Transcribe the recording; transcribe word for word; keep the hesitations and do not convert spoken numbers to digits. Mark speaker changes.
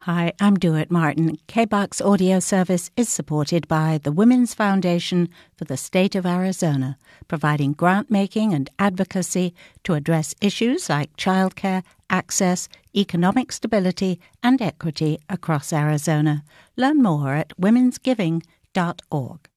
Speaker 1: Hi, I'm Dewitt Martin. K B U C's audio service is supported by the Women's Foundation for the State of Arizona, providing grant-making and advocacy to address issues like childcare, access, economic stability, and equity across Arizona. Learn more at womens giving dot org.